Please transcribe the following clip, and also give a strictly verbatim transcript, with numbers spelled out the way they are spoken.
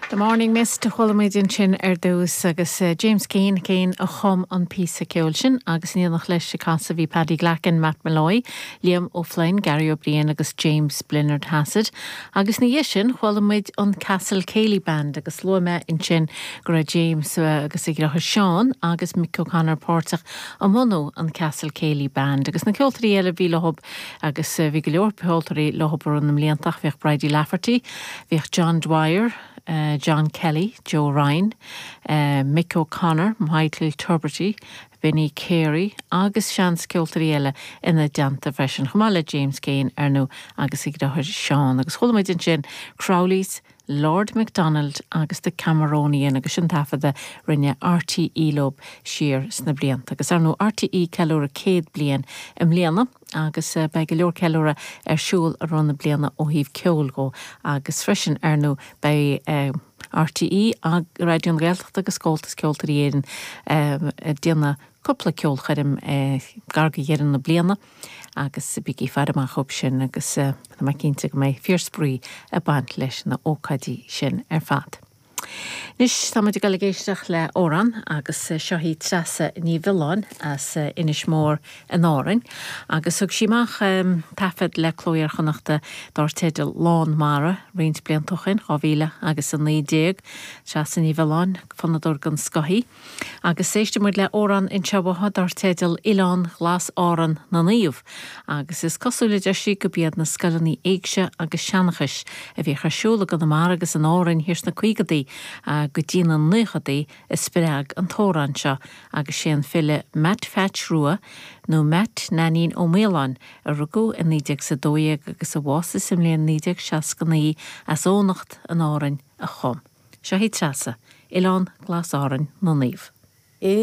The morning mist chulamidin sin ar dús agus uh, James Keane céin a chum an písa ceol sin agus níanach leis se casa bhí Paddy Glacken, Matt Malloy, Liam O'Flynn, Gary O'Brien agus James Blinard Hassett agus ní sin chulamid an Castle Cayley Band agus luame in sin gur James uh, agus i gratha Sean agus Mick O'Connor Portach an monu an Castle Cayley Band agus na ceoltarí eile bhí lehob agus uh, bhí go leor peoltarí lehob ar an mlíantach bhíoh Bridie Lafferty, bhíoh John Dwyer, Uh, John Kelly, Joe Ryan, uh, Mick O'Connor, Michael Tuberty, Vinnie Carey, agus seans ceoltarí eile ina deanta freisin. Chamála James Keane ar nó agus i gratha Sean agus chulamid in sin Crowleys, Lord MacDonald agus de Cameronian agus sin tafada rinne R T E lob siar sna blianta agus ar nó R T E ceúra céad blian im léana agus uh, bei go leor ceúra ar siúl ar runna bliana ó híh ceol go agus freisin ar nó bei uh, R T E ag raidion Gaeltacht agus Comhaltas Ceoltarí éireann um, déanna coppla ceol chuirim uh, garga dhéireann na bliana agus bigí fad amach op sin agus uh, na cinnte go mé fíorsprí a bant leis na ócadí sin ar fad. Nis táid go géisteach le óran agus uh, seo hí trasa ní bhilán as uh, inis mór an árainn agus thug síach um, tafad le clóir chunachta dar teidir lán mara riint blian tuchin cháhíle agus an nídéag trasa ní bhilán fanador gan scohí agus séiste muid le óran in seabatha dar teidir Ileán glas áran na níomh agus is cosúla de sí go bead na scalaní éigse agus seanachis a bhí chaisiúla gan na mar agus an árainn hirs na cuigadaí a go dtíana an nuchadaí is spireag an tóran seo agus sé an fille Matt Fetch Rua nó Matt Nanín ó Mélan a rugú in nídeag sa dóiag agus a bhása sim léon nídeag seascanaí as ónacht an árainn a chum. Seo hí trasa, Ileán glas árainn na níomh.